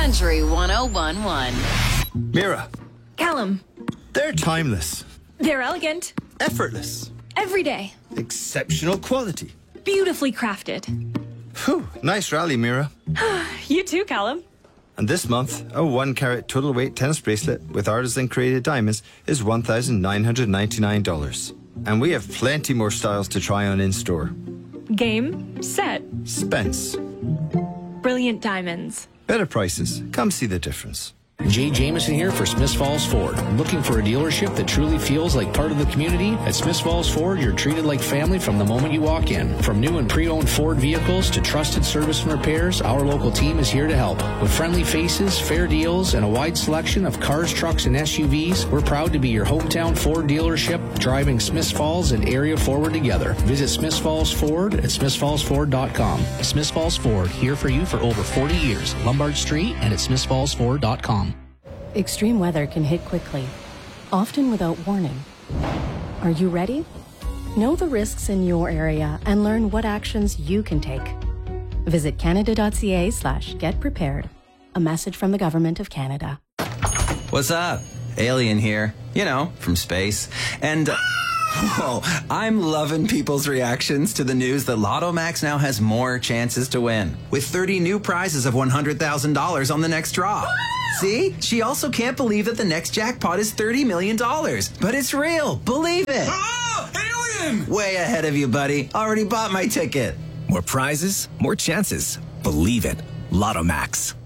Country 101.1. Mira, Callum. they're timeless, They're elegant. effortless, Every day. exceptional quality. Beautifully crafted. Whew, nice rally, Mira. You too, Callum. And this month, a 1-carat total weight tennis bracelet with artisan created diamonds is $1,999. And we have plenty more styles to try on in store. Game. Set. Spence. Brilliant diamonds. Better prices. Come see the difference. Jay Jameson here for Smiths Falls Ford. Looking for a dealership that truly feels like part of the community? At Smiths Falls Ford, you're treated like family from the moment you walk in. From new and pre-owned Ford vehicles to trusted service and repairs, our local team is here to help. With friendly faces, fair deals, and a wide selection of cars, trucks, and SUVs, we're proud to be your hometown Ford dealership, driving Smiths Falls and area forward together. Visit Smiths Falls Ford at smithsfallsford.com. Smiths Falls Ford, here for you for over 40 years. Lombard Street and at smithsfallsford.com. Extreme weather can hit quickly, often without warning. Are you ready? Know the risks in your area and learn what actions you can take. Visit canada.ca/getprepared. A message from the Government of Canada. What's up? Alien here. You know, from space. And, whoa, I'm loving people's reactions to the news that Lotto Max now has more chances to win, with 30 new prizes of $100,000 on the next draw. See? She also can't believe that the next jackpot is $30 million. But it's real. Believe it. Oh, alien! Way ahead of you, buddy. Already bought my ticket. More prizes, more chances. Believe it. Lotto Max.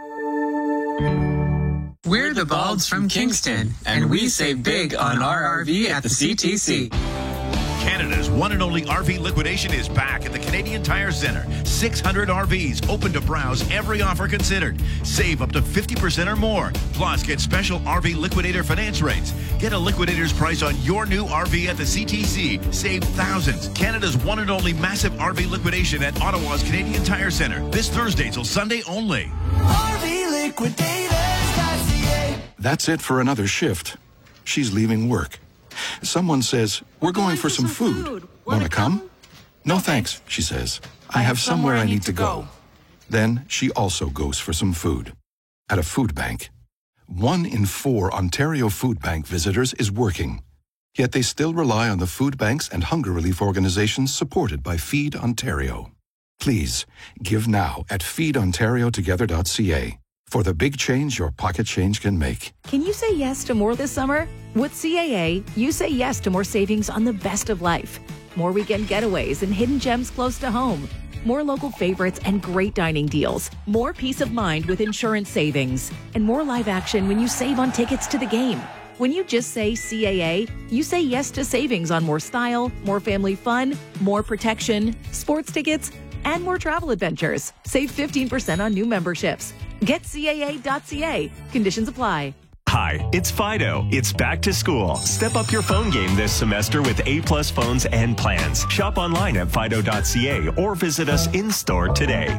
We're the Balds from Kingston, and we save big on our RV at the CTC. Canada's one and only RV liquidation is back at the Canadian Tire Centre. 600 RVs open to browse, every offer considered. Save up to 50% or more. Plus, get special RV liquidator finance rates. Get a liquidator's price on your new RV at the CTC. Save thousands. Canada's one and only massive RV liquidation at Ottawa's Canadian Tire Centre. This Thursday till Sunday only. RVLiquidators.ca. That's it for another shift. She's leaving work. Someone says, "We're going for some food. Want to come?" "No, thanks," she says. "I have somewhere I need to go." Then she also goes for some food. At a food bank. 1 in 4 Ontario Food Bank visitors is working. Yet they still rely on the food banks and hunger relief organizations supported by Feed Ontario. Please, give now at feedontariotogether.ca. For the big change your pocket change can make. Can you say yes to more this summer? With CAA, you say yes to more savings on the best of life. More weekend getaways and hidden gems close to home. More local favorites and great dining deals. More peace of mind with insurance savings. And more live action when you save on tickets to the game. When you just say CAA, you say yes to savings on more style, more family fun, more protection, sports tickets, and more travel adventures. Save 15% on new memberships. Get CAA.ca. Conditions apply. Hi, it's Fido. It's back to school. Step up your phone game this semester with A-plus phones and plans. Shop online at fido.ca or visit us in-store today.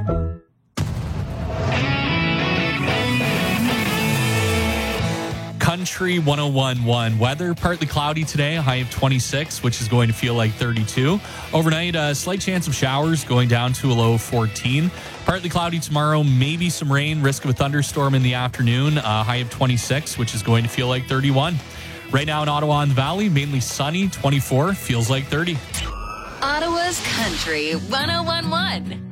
Country 101.1. Weather, partly cloudy today, a high of 26, which is going to feel like 32. Overnight, a slight chance of showers going down to a low of 14. Partly cloudy tomorrow, maybe some rain, risk of a thunderstorm in the afternoon, a high of 26, which is going to feel like 31. Right now in Ottawa and the Valley, mainly sunny, 24, feels like 30. Ottawa's Country 101.1.